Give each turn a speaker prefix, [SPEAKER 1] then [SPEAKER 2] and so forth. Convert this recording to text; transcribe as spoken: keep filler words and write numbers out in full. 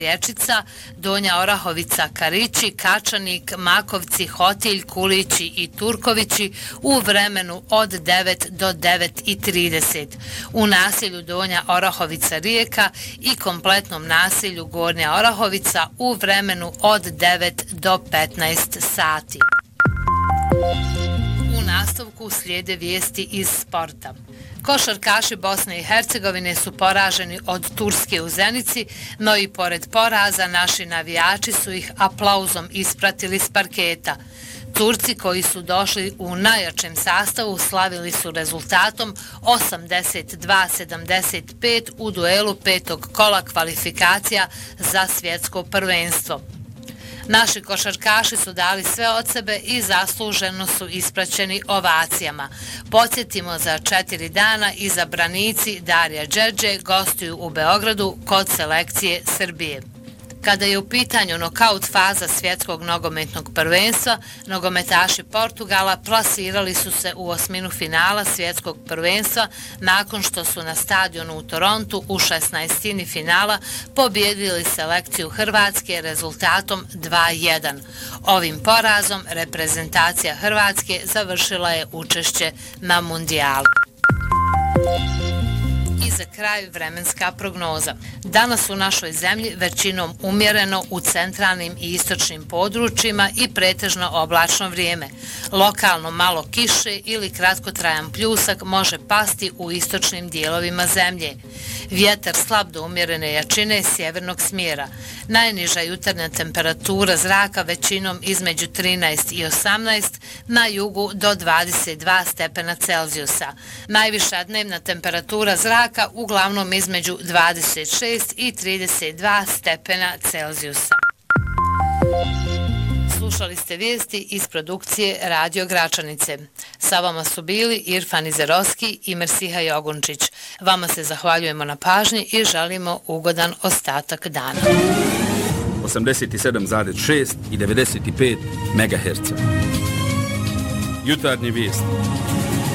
[SPEAKER 1] Rječica, Donja Orahovica, Karići, Kačanik, Makovci, Hotilj, Kulići i Turkovići u vremenu od devet do devet i trideset. U naselju Donja Orahovica Rijeka i kompletnom naselju Gornja Orahovica u vremenu od devet do petnaest sati. U nastavku slijede vijesti iz sporta. Košarkaši Bosne i Hercegovine su poraženi od Turske u Zenici, no i pored poraza naši navijači su ih aplauzom ispratili s parketa. Turci koji su došli u najjačem sastavu slavili su rezultatom osamdeset dva sedamdeset pet u duelu petog kola kvalifikacija za svjetsko prvenstvo. Naši košarkaši su dali sve od sebe i zasluženo su ispraćeni ovacijama. Podsjetimo, za četiri dana izabranici Darija Đerđe gostuju u Beogradu kod selekcije Srbije. Kada je u pitanju nokaut faza svjetskog nogometnog prvenstva, nogometaši Portugala plasirali su se u osminu finala svjetskog prvenstva nakon što su na stadionu u Torontu u šesnaestini finala pobjedili selekciju Hrvatske rezultatom dva jedan. Ovim porazom reprezentacija Hrvatske završila je učešće na mundijalu. I za kraj vremenska prognoza. Danas u našoj zemlji većinom umjereno u centralnim i istočnim područjima i pretežno oblačno vrijeme. Lokalno malo kiše ili kratkotrajan pljusak može pasti u istočnim dijelovima zemlje. Vjetar slab do umjerene jačine sjevernog smjera. Najniža jutarnja temperatura zraka većinom između trinaest i osamnaest, na jugu do dvadeset dva stepena Celzijusa. Najviša dnevna temperatura zraka uglavnom između dvadeset šest i trideset dva stepena Celzijusa. Slušali ste vijesti iz produkcije Radio Gračanice. Sa vama su bili Irfan Izerovski i Mersiha Jogunčić. Vama se zahvaljujemo na pažnji i želimo ugodan ostatak dana.
[SPEAKER 2] osamdeset sedam zarez šest i devedeset pet megaherca. Jutarnje vijesti.